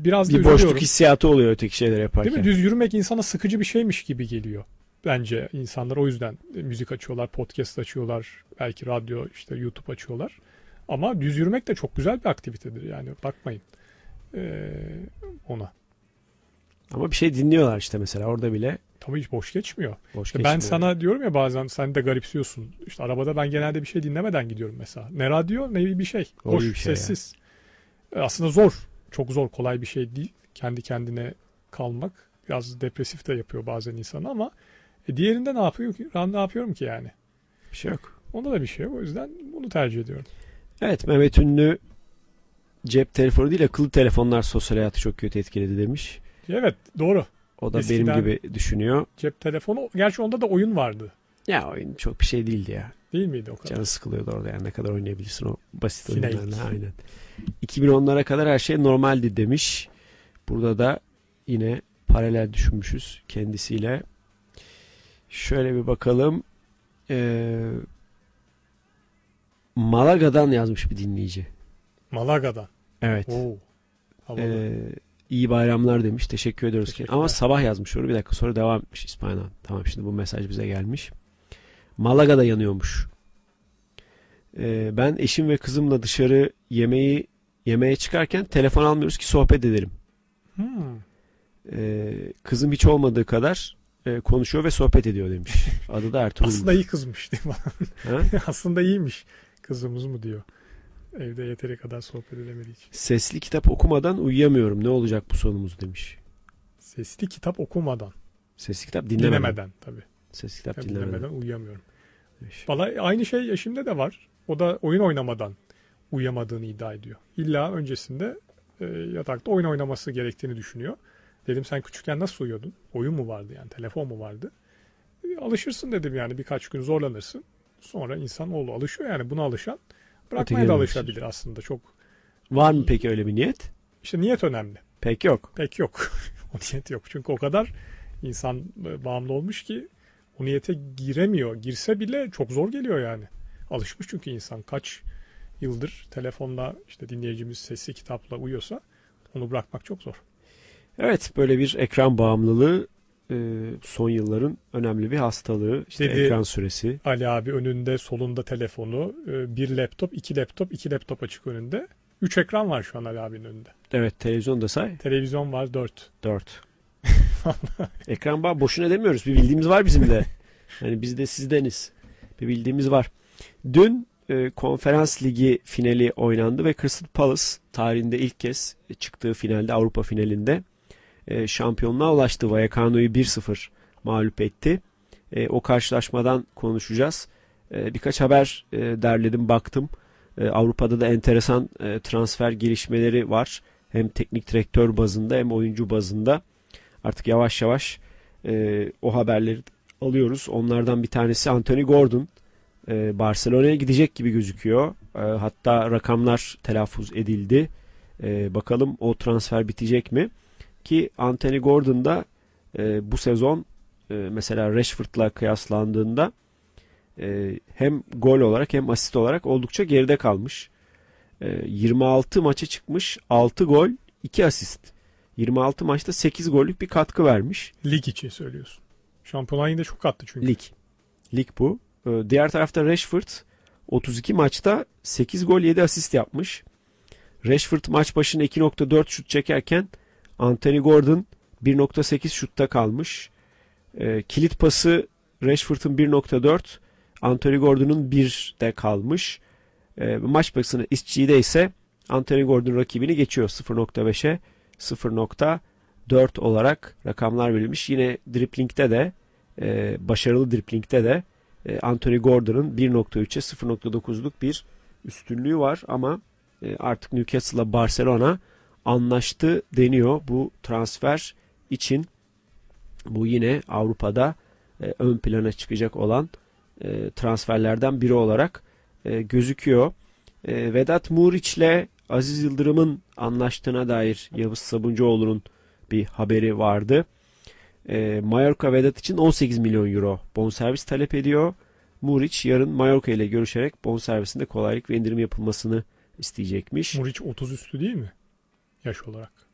biraz da Bir boşluk üzülüyorum. hissiyatı oluyor öteki şeyler yaparken. Değil mi? Düz yürümek insana sıkıcı bir şeymiş gibi geliyor. Bence insanlar o yüzden müzik açıyorlar, podcast açıyorlar, belki radyo, işte YouTube açıyorlar. Ama düz yürümek de çok güzel bir aktivitedir yani, bakmayın ona. Ama bir şey dinliyorlar işte mesela orada bile. Tabii hiç boş geçmiyor. Boş İşte geçmiyor. ben sana diyorum ya, bazen sen de garipsiyorsun. İşte arabada ben genelde bir şey dinlemeden gidiyorum mesela. Ne radyo ne bir şey. O Boş, iyi bir şey sessiz. Aslında zor. Çok zor, kolay bir şey değil. Kendi kendine kalmak biraz depresif de yapıyor bazen insanı ama diğerinde ne yapıyor ki? Ne yapıyorum ki yani? Bir şey yok. Onda da bir şey yok. O yüzden bunu tercih ediyorum. Evet, Mehmet Ünlü cep telefonu değil akıllı telefonlar sosyal hayatı çok kötü etkiledi demiş. Evet, doğru. O da Eskiden benim gibi düşünüyor. Cep telefonu, gerçi onda da oyun vardı. Ya oyun çok bir şey değildi ya. Değil miydi o kadar? Canı sıkılıyordu orada yani, ne kadar oynayabilirsin o basit Snake. oyunlarla. Aynen. 2010'lara kadar her şey normaldi demiş. Burada da yine paralel düşünmüşüz kendisiyle. Şöyle bir bakalım. Malaga'dan yazmış bir dinleyici. Malaga'dan. Evet. Oo. Havalı. İyi bayramlar demiş. Teşekkür ediyoruz. Teşekkürler. Ama sabah yazmış onu. Bir dakika sonra devam etmiş İspanya'dan. Tamam, şimdi bu mesaj bize gelmiş. Malaga'da yanıyormuş. Ben eşim ve kızımla dışarı yemeğe çıkarken telefon almıyoruz ki sohbet edelim. Kızım hiç olmadığı kadar konuşuyor ve sohbet ediyor demiş. Adı da Ertuğrul. Aslında iyi kızmış değil mi? Ha? Aslında iyiymiş. Kızımız mı diyor. Evde yeteri kadar sohbet edemediği için. Sesli kitap okumadan uyuyamıyorum. Ne olacak bu sonumuz demiş. Sesli kitap okumadan. Sesli kitap dinlemeden. Tabii. Sesli kitap Yani dinlemeden. dinlemeden uyuyamıyorum. Demiş. Vallahi aynı şey eşimde de var. O da oyun oynamadan uyuyamadığını iddia ediyor. İlla öncesinde yatakta oyun oynaması gerektiğini düşünüyor. Dedim sen küçükken nasıl uyuyordun? Oyun mu vardı yani? Telefon mu vardı? Alışırsın dedim yani, birkaç gün zorlanırsın. Sonra insanoğlu alışıyor yani, buna alışan bırakmaya da alışabilir aslında. Çok. Var mı peki öyle bir niyet? İşte niyet önemli. Pek yok. Pek yok. O niyet yok. Çünkü o kadar insan bağımlı olmuş ki o niyete giremiyor. Girse bile çok zor geliyor yani. Alışmış çünkü insan kaç yıldır telefonla, işte dinleyicimiz sesli kitapla uyuyorsa onu bırakmak çok zor. Evet, böyle bir ekran bağımlılığı son yılların önemli bir hastalığı. İşte Dedi ekran süresi. Ali abi önünde solunda telefonu, bir laptop, iki laptop açık önünde. 3 ekran var şu an Ali abinin önünde. Evet, televizyon da say. Televizyon var 4. 4. Ekran bağı boşuna demiyoruz. Bir bildiğimiz var bizim de. Yani biz de sizdeniz. Bir bildiğimiz var. Dün Konferans Ligi finali oynandı ve Crystal Palace tarihinde ilk kez çıktığı finalde, Avrupa finalinde şampiyonluğa ulaştı. Vallecano'yu 1-0 mağlup etti. O karşılaşmadan konuşacağız. Birkaç haber derledim, baktım. Avrupa'da da enteresan transfer gelişmeleri var. Hem teknik direktör bazında hem oyuncu bazında. Artık yavaş yavaş o haberleri alıyoruz. Onlardan bir tanesi Anthony Gordon. Barcelona'ya gidecek gibi gözüküyor. Hatta rakamlar telaffuz edildi. Bakalım o transfer bitecek mi? Ki Anthony Gordon da bu sezon mesela Rashford'la kıyaslandığında hem gol olarak hem asist olarak oldukça geride kalmış. 26 maça çıkmış, 6 gol, 2 asist. 26 maçta 8 gollük bir katkı vermiş. Lig için söylüyorsun. Şampiyonlar Ligi'nde çok attı çünkü. Lig bu. Diğer tarafta Rashford 32 maçta 8 gol 7 asist yapmış. Rashford maç başına 2.4 şut çekerken Anthony Gordon 1.8 şutta kalmış. Kilit pası Rashford'un 1.4, Anthony Gordon'un 1'de kalmış. Maç başına işçide ise Anthony Gordon rakibini geçiyor. 0.5'e 0.4 olarak rakamlar verilmiş. Yine dripling'de de başarılı dripling'de de Anthony Gordon'un 1.3'e 0.9'luk bir üstünlüğü var ama artık Newcastle'la Barcelona anlaştı deniyor bu transfer için. Bu yine Avrupa'da ön plana çıkacak olan transferlerden biri olarak gözüküyor. Vedat Muriç'le Aziz Yıldırım'ın anlaştığına dair Yavuz Sabuncuoğlu'nun bir haberi vardı. Mallorca Vedat için 18 milyon euro bonservis talep ediyor. Muriç yarın Mallorca ile görüşerek bonservisinde kolaylık ve indirim yapılmasını isteyecekmiş. Muriç 30 üstü değil mi? Yaş olarak.